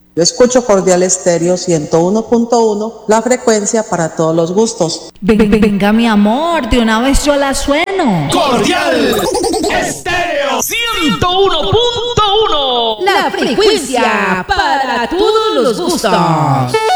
Yo escucho Cordial Estéreo 101.1, la frecuencia para todos los gustos. Venga, mi amor, de una vez yo la sueno. Cordial Estéreo 101.1, la frecuencia para todos los gustos.